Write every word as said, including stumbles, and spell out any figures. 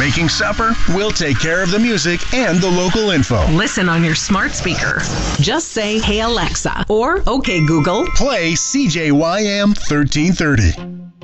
making supper, we'll take care of the music and the local info. Listen on your smart speaker. Just say, "Hey Alexa," or "Okay Google, play C J Y M thirteen thirty."